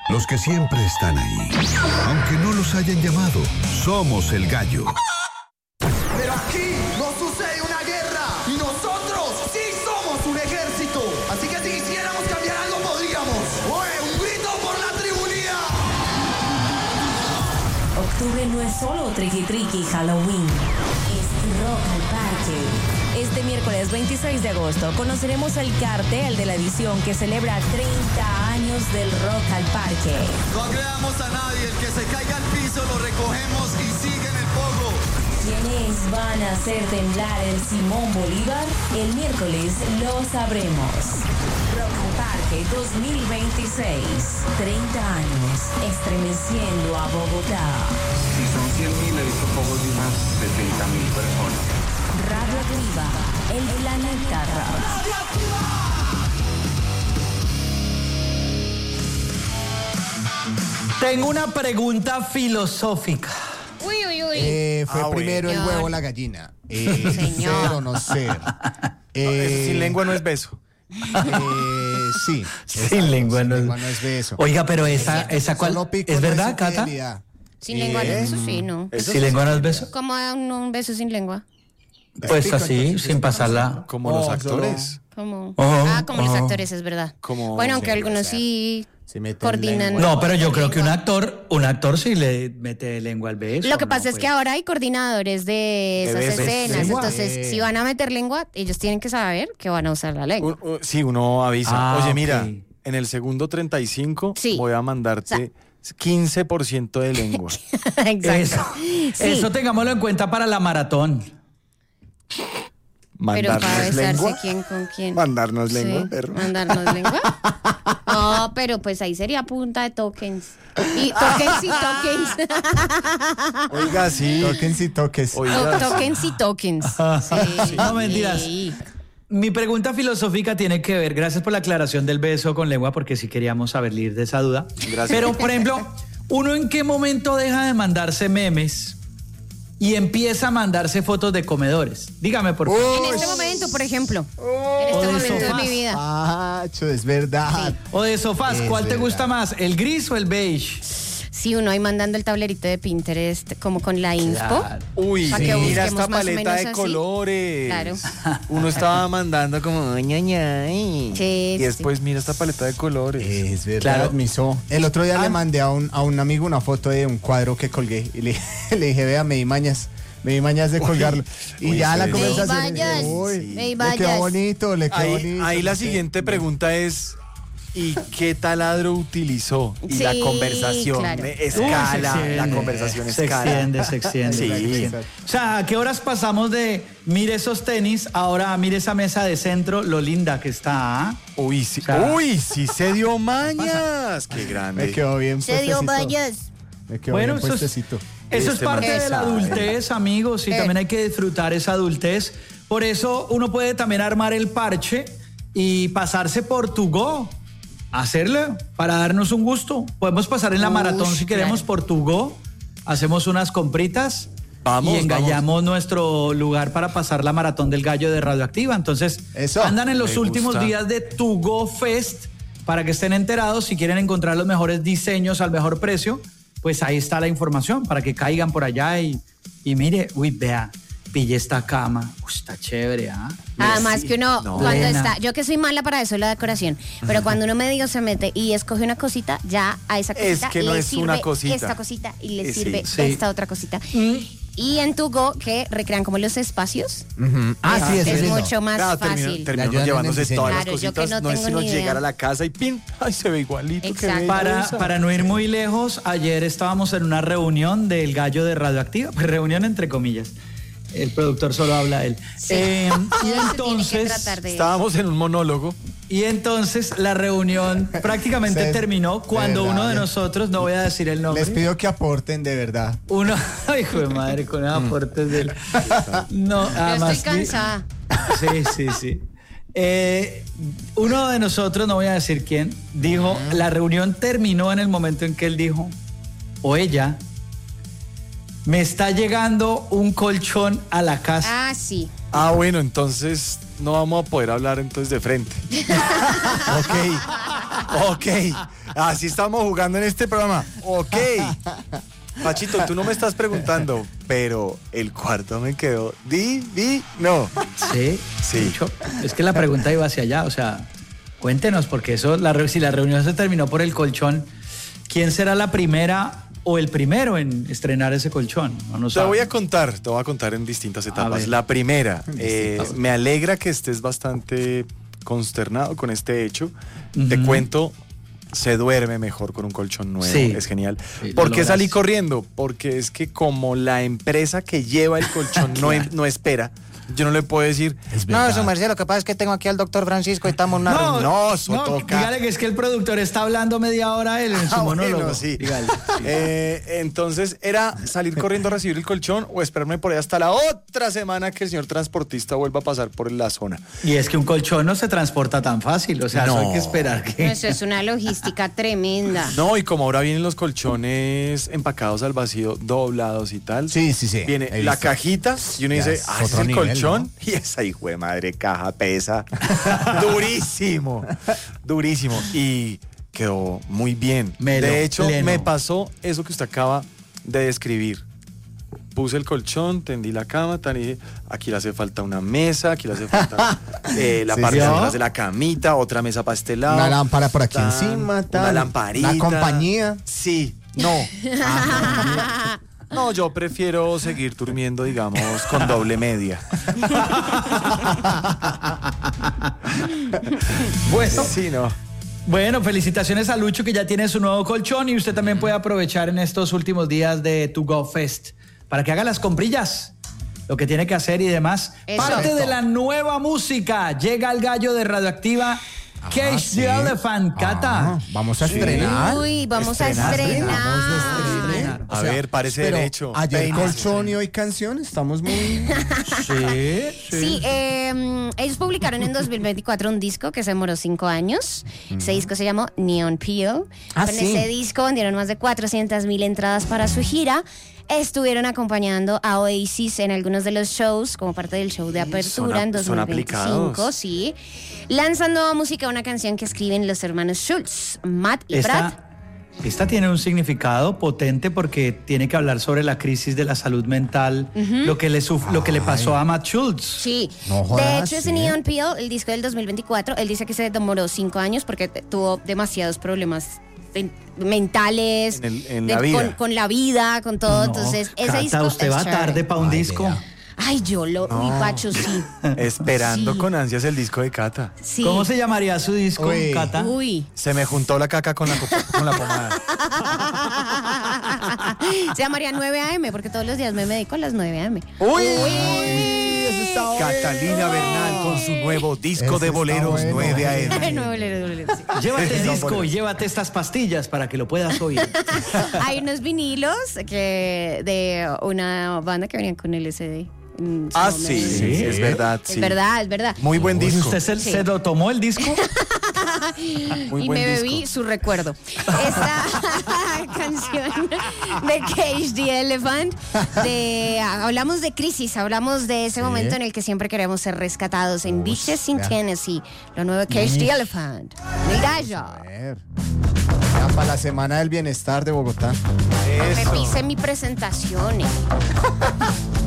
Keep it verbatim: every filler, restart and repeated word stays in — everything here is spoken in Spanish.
Los que siempre están ahí. Aunque no los hayan llamado, somos el Gallo. Pero aquí no sucede una guerra y nosotros sí somos un ejército. Así que si quisiéramos cambiar algo podríamos. ¡Oye, un grito por la tribunía! Octubre no es solo triqui triqui Halloween, es Rock al Parque. Este miércoles veintiséis de agosto conoceremos el cartel de la edición que celebra treinta años del Rock al Parque. No agredamos a nadie, el que se caiga al piso lo recogemos y sigue en el pogo. ¿Quiénes van a hacer temblar el Simón Bolívar? El miércoles lo sabremos. Rock al Parque dos mil veintiséis, treinta años, estremeciendo a Bogotá. Si son cien mil, he visto pocos de más de treinta mil personas. Radio Activa, el planeta rock. Tengo una pregunta filosófica. Uy, uy, uy. Eh, fue Ah, primero bueno. el huevo o la gallina. Eh, Señor. Ser o no ser. Eh, No, eso sin lengua no es beso. eh, sí. Sin exacto, lengua sin no es- lengua no es beso. Oiga, pero esa, esa cual, Solo pico ¿es no verdad, Cata? infidelidad. Sin Eh, lengua, no, eso sí, no. Eso ¿Sin sí. lengua no es beso? ¿Cómo un, un beso sin lengua? Pues pico, así, entonces, sin es pasarla. Como los Oh, actores. ¿Cómo? Oh, ah, como los oh. actores, es verdad. Como- bueno, aunque Sí, algunos o sea, sí se meten coordinan. lengua. No, pero yo creo que un actor, un actor sí le mete lengua al beso. Lo que ¿no? pasa es Pues, que ahora hay coordinadores de esas besos. escenas, ¿Lengua? entonces Eh. si van a meter lengua, ellos tienen que saber que van a usar la lengua. Un- un- sí, uno avisa. Ah, Oye, ok. mira, en el segundo treinta y cinco Sí. voy a mandarte quince por ciento de lengua. Exacto. Eso, Sí, eso tengámoslo en cuenta para la maratón. pero para ¿Mandarnos besarse lengua? quién con quién. Mandarnos lengua, Sí, perro. mandarnos lengua. No, pero pues ahí sería punta de tokens. Y tokens y tokens. Oiga, sí. Toquen y toques. Oiga, To- tokens y tokens. Sí. No, mentiras. Sí. Mi pregunta filosófica tiene que ver, gracias por la aclaración del beso con lengua, porque sí queríamos saber de esa duda. Gracias. Pero, por ejemplo, ¿uno en qué momento deja de mandarse memes y empieza a mandarse fotos de comedores? Dígame, por favor. En este momento, por ejemplo. En este O de momento de sofás. mi vida. Ah, cho, es verdad. O de sofás, Es ¿cuál te verdad. gusta más? ¿El gris o el beige? Sí, uno ahí mandando el tablerito de Pinterest como con la inspo. Claro. Uy, Pa' que mira busquemos esta más o paleta menos de así. colores. Claro. Uno estaba mandando como ña, ña, y Sí, y sí. después mira esta paleta de colores. Es verdad, Claro. admisó. El otro día Ah. le mandé a un, a un amigo una foto de un cuadro que colgué y le, le dije, vea, me di mañas, me di mañas de colgarlo. Y uy, ya sí. la Me di conversación. mañas, uy, me di le quedó mañas. bonito, le quedó Ahí, bonito. ahí la no sé. siguiente pregunta es, ¿y qué taladro utilizó? Y Sí, la conversación claro. me Uy, se escala, extiende, la conversación se escala. extiende, se extiende. Sí. O sea, ¿a qué horas pasamos de mire esos tenis, ahora mire esa mesa de centro, lo linda que está? ¿ah? Uy, sí, O sea, uy, sí se dio mañas. Qué grande. Me quedó bien Se dio puestecito. mañas. Me quedó Bueno, bien eso es, puestecito. eso es Este parte man de la sabe. adultez, amigos, y Eh. también hay que disfrutar esa adultez. Por eso uno puede también armar el parche y pasarse por Tu Go, hacerlo para darnos un gusto. Podemos pasar en la Ush, maratón si queremos claro. por Tu Go, hacemos unas compritas Vamos, y engallamos nuestro lugar para pasar la maratón del gallo de Radioactiva. Entonces, Eso. andan en los Me últimos gusta. días de Tu Go Fest para que estén enterados. Si quieren encontrar los mejores diseños al mejor precio, pues ahí está la información para que caigan por allá y, y mire, uy, vea, pille esta cama. Uy, está chévere, ¿ah? Además Sí, que uno, no. cuando Plena. está, yo que soy mala para eso, la decoración, pero cuando uno medio se mete y escoge una cosita, ya a esa Es cosita que no le es sirve una cosita. esta cosita y le Eh, sí. sirve Sí. esta otra cosita. Y en Tu Go, que recrean como los espacios, Ujú. Ah, es, sí, eso es es lindo. mucho más Claro, terminó- fácil. terminó Le ayudan en llevándose el diseño. todas las Claro, yo que cositas. no No es tengo sino ni llegar idea. a la casa y ¡pin! ¡Ay, se ve igualito! qué Exacto. belleza! Para, para no ir muy lejos, ayer estábamos en una reunión del gallo de Radioactiva, pues reunión entre comillas. El productor solo habla él. Sí. Eh, y Todo se tiene que entonces, tratar de- Estábamos en un monólogo. y entonces la reunión prácticamente Se- terminó cuando de uno verdad, de eh. nosotros, no voy a decir el nombre, Les pido que aporten de verdad. uno, hijo de madre, con esos aportes del... No, Yo además, estoy cansada. Sí, sí, sí. Eh, uno de nosotros, no voy a decir quién, dijo, la reunión terminó en el momento en que él dijo, o ella, me está llegando un colchón a la casa. Ah, sí. Ah, bueno, entonces no vamos a poder hablar entonces de frente. Ok. Ok, así estamos jugando en este programa. Ok. Pachito, tú no me estás preguntando, pero el cuarto me quedó divino. Sí, Sí. mucho. Es que la pregunta iba hacia allá, o sea, cuéntenos, porque eso, la, re- si la reunión se terminó por el colchón, ¿quién será la primera o el primero en estrenar ese colchón? No, no Te sabe. voy a contar, te voy a contar en distintas etapas. ver. La primera, eh, me alegra que estés bastante consternado con este hecho. Te Ujú. cuento, se duerme mejor con un colchón nuevo, Sí. es genial. Sí, lo ¿Por qué salí logras. corriendo? Porque es que como la empresa que lleva el colchón no, em- no espera, yo no le puedo decir, no, su merced, lo que pasa es que tengo aquí al doctor Francisco y estamos en una reunión". No, eso no, toca. dígale que es que el productor está hablando media hora él en su Ah, monólogo. bueno, sí. Dígale. Eh, entonces, ¿era salir corriendo a recibir el colchón o esperarme por ahí hasta la otra semana que el señor transportista vuelva a pasar por la zona? Y es que un colchón no se transporta tan fácil, o sea, eso No. hay que esperar que... Eso es una logística tremenda. No, y como ahora vienen los colchones empacados al vacío, doblados y tal. Sí, sí, sí. Viene he la visto. cajita y uno Ya dice, es ah, ese es otro el nivel, colchón. ¿no? Y esa hijo de madre caja pesa durísimo, durísimo. Y quedó muy bien. Melo, de hecho, pleno. me pasó eso que usted acaba de describir. Puse el colchón, tendí la cama, tan, y dije, aquí le hace falta una mesa, aquí le hace falta eh, la Sí, parte sí. de atrás de la camita, otra mesa para este lado. Una lámpara por aquí tan, encima, tal. Una lamparita. Una compañía. Sí, no. No, yo prefiero seguir durmiendo, digamos, con doble media. Bueno, Sí, no. Bueno, felicitaciones a Lucho que ya tiene su nuevo colchón y usted también puede aprovechar en estos últimos días de To Go Fest para que haga las comprillas, lo que tiene que hacer y demás. Eso. Parte de la nueva música. Llega el gallo de Radioactiva, Cage sí. the Elephant, Cata. Ah, vamos a estrenar. Uy, vamos a Estrenar, estrenar. Vamos a estrenar. A O sea, ver, parece pero derecho. Ayer Peines. colchón y hoy canción, estamos muy... Sí, Sí, eh, ellos publicaron en dos mil veinticuatro un disco que se demoró cinco años. Ese disco se llamó Neon Peel. Ah, Con sí. ese disco vendieron más de cuatrocientas mil entradas para su gira. Estuvieron acompañando a Oasis en algunos de los shows, como parte del show de apertura son en ap- son dos mil veinticinco, aplicados. sí. Lanzan nueva música, una canción que escriben los hermanos Schultz, Matt y Brad. Esta, esta tiene un significado potente porque tiene que hablar sobre la crisis de la salud mental, lo, que le suf- lo que le pasó a Matt Schultz. Sí, No jodas, de hecho ese ¿sí? Neon Peel, el disco del dos mil veinticuatro, él dice que se demoró cinco años porque t- tuvo demasiados problemas de- mentales, En el- en de- la vida. Con, con la vida, con todo. No, Entonces, ese Cata, disco usted es va chévere. tarde para un Ay, disco. vea. Ay, yo lo, mi Pacho, sí. Esperando Sí. con ansias el disco de Cata. sí. ¿Cómo se llamaría su disco, Uy. Cata? Uy. Se me juntó la caca con la, copa- con la pomada. Se llamaría nueve a eme porque todos los días me dedico a las nueve a eme. ¡Uy! Eso está bueno. Catalina Bernal con su nuevo disco Ese de está boleros bueno. nueve a eme. Nueve bolero, bolero, sí. Llévate el Son disco buenos. y llévate estas pastillas para que lo puedas oír. Hay unos vinilos que de una banda que venían con L S D. en su Ah, momento. sí, sí, es verdad. Es sí. verdad, es verdad. Muy buen Uy, disco. ¿Usted se, Sí. se lo tomó el disco? Muy y buen me disco. bebí su recuerdo. Esta canción de Cage the Elephant, de, hablamos de crisis, hablamos de ese momento en el que siempre queremos ser rescatados en Beaches in ya. Tennessee. Lo nuevo de Cage the Elephant. El gallo. A ver. Ya para la Semana del Bienestar de Bogotá. Eso. Revise mi presentación. eh.